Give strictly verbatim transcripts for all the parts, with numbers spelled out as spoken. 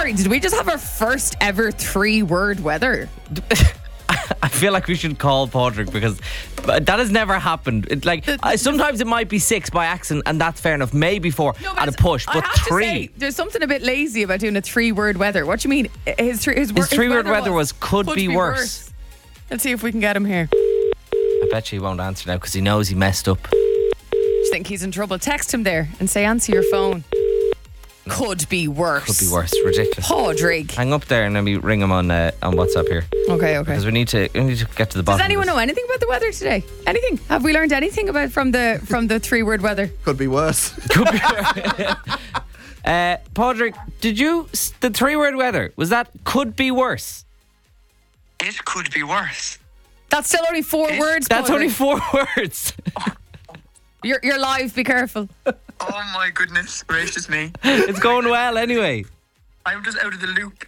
Sorry, did we just have our first ever three-word weather? I feel like we should call Padraig because that has never happened. It, like uh, sometimes it might be six by accident, and that's fair enough. Maybe four No, at a push, I but have to three. say, there's something a bit lazy about doing a three-word weather. What do you mean? His, three- his, wor- His three-word weather weather was could be worse. Let's see if we can get him here. I bet you he won't answer now because he knows he messed up. Do you think he's in trouble? Text him there and say, answer your phone. Could be worse. Could be worse. Ridiculous. Padraig. Hang up there and then we ring him on uh, on WhatsApp here Okay, okay. because we need to we need to get to the bottom. Does anyone of this. know anything about the weather today? Anything? Have we learned anything about from the from the three-word weather? Could be worse. Could be. uh, Padraig, did you the three-word weather was that could be worse? It could be worse. That's still only four It's- words. That's Padraig. only four words. You're you're live. Be careful. Oh my goodness gracious me. It's going well anyway. I'm just out of the loop.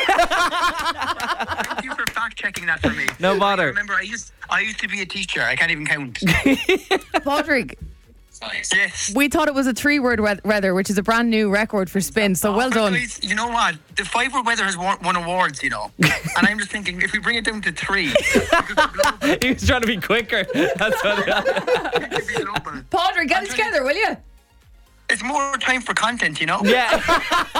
Thank you for fact checking that for me. No I bother. remember I used I used to be a teacher. I can't even count. Padraig, Yes. we thought it was a three-word we- weather, which is a brand new record for spin. So well done. Guys, you know what? The five word weather has won, won awards, you know. And I'm just thinking if we bring it down to three, it could be global. He was trying to be quicker. That's what. It could be global. Padraig, get it together, will you? It's more time for content, you know. Yeah.